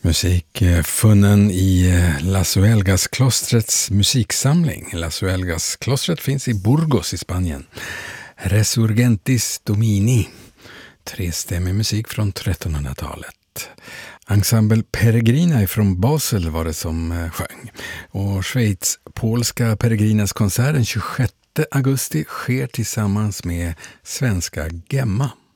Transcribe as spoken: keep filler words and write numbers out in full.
Musik eh, funnen i eh, Las Huelgas-klostrets musiksamling. Las Huelgas-klostret finns i Burgos i Spanien. Resurgentis Domini. Trestämmig musik från trettonhundratalet. Ensemble Peregrina från Basel var det som eh, sjöng. Och Schweiz polska Peregrinas konsert den tjugosjätte augusti sker tillsammans med svenska Gemma.